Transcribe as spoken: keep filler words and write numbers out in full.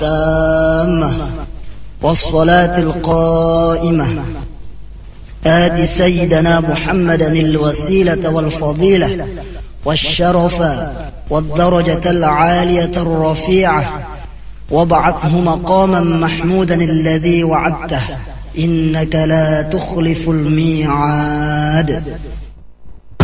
التامة والصلاة القائمة آت سيدنا محمدا الوسيلة والفضيلة والشرف والدرجة العالية الرفيعة وابعثه مقاما محمودا الذي وعدته إنك لا تخلف الميعاد.